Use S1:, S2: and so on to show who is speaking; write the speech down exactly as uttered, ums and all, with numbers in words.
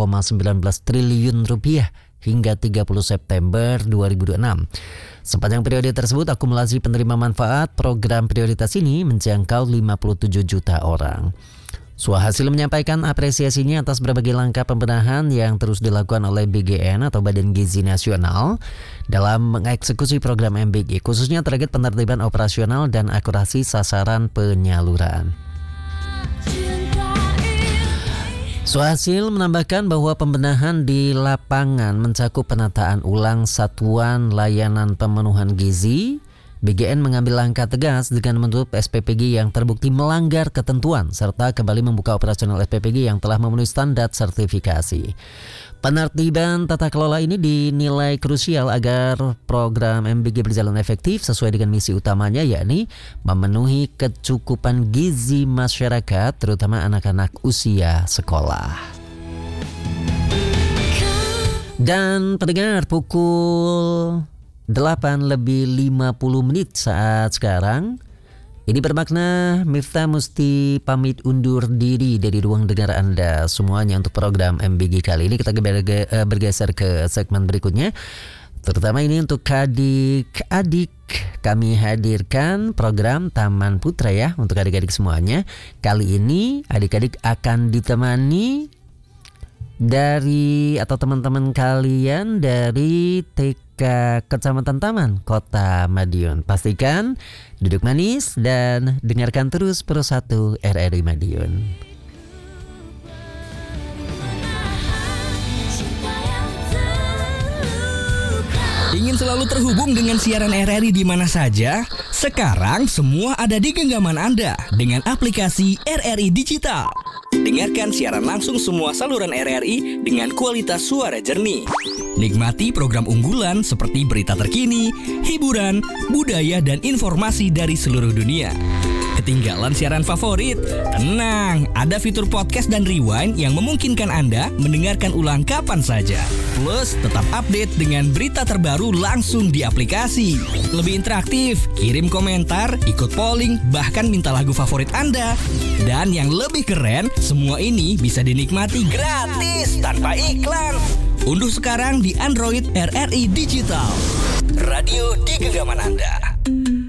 S1: koma satu sembilan triliun rupiah hingga tiga puluh September dua ribu dua puluh enam. Sepanjang periode tersebut, akumulasi penerima manfaat program prioritas ini menjangkau lima puluh tujuh juta orang. Suhasil menyampaikan apresiasinya atas berbagai langkah pembenahan yang terus dilakukan oleh B G N atau Badan Gizi Nasional dalam mengeksekusi program M B G, khususnya terkait penertiban operasional dan akurasi sasaran penyaluran. Suhasil menambahkan bahwa pembenahan di lapangan mencakup penataan ulang satuan layanan pemenuhan gizi. B G N mengambil langkah tegas dengan menutup S P P G yang terbukti melanggar ketentuan serta kembali membuka operasional S P P G yang telah memenuhi standar sertifikasi. Penertiban tata kelola ini dinilai krusial agar program M B G berjalan efektif sesuai dengan misi utamanya, yakni memenuhi kecukupan gizi masyarakat, terutama anak-anak usia sekolah. Dan pendengar, pukul delapan lebih lima puluh menit saat sekarang. Ini bermakna Miftah mesti pamit undur diri dari ruang dengar Anda semuanya untuk program M B G kali ini. Kita bergeser ke segmen berikutnya. Terutama ini untuk adik-adik, kami hadirkan program Taman Putra ya untuk adik-adik semuanya. Kali ini adik-adik akan ditemani dari atau teman-teman kalian dari T K Kecamatan Taman, Kota Madiun. Pastikan duduk manis dan dengarkan terus Pro satu R R I Madiun.
S2: Ingin selalu terhubung dengan siaran R R I di mana saja? Sekarang semua ada di genggaman Anda dengan aplikasi R R I Digital. Dengarkan siaran langsung semua saluran R R I dengan kualitas suara jernih. Nikmati program unggulan seperti berita terkini, hiburan, budaya, dan informasi dari seluruh dunia. Ketinggalan siaran favorit? Tenang, ada fitur podcast dan rewind yang memungkinkan Anda mendengarkan ulang kapan saja. Plus, tetap update dengan berita terbaru langsung di aplikasi. Lebih interaktif, kirim komentar, ikut polling, bahkan minta lagu favorit Anda. Dan yang lebih keren, semua ini bisa dinikmati gratis tanpa iklan. Unduh sekarang di Android R R I Digital. Radio di genggaman Anda.